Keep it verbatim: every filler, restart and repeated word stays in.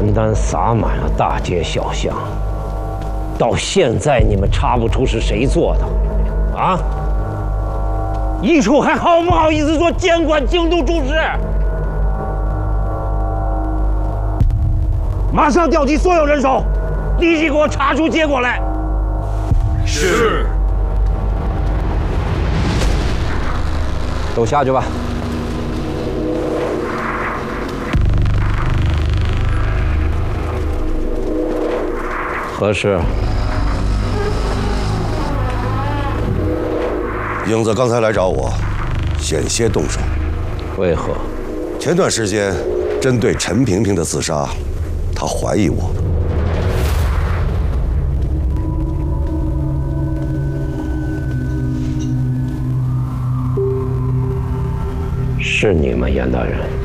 名单撒满了大街小巷，到现在你们查不出是谁做的，啊？一处还好不好意思说监管京都诸事？马上调集所有人手，立即给我查出结果来。 是。 都下去吧。 何事？ 英子刚才来找我，险些动手。 为何？ 前段时间，针对陈萍萍的自杀，他怀疑我。 是你吗，严大人？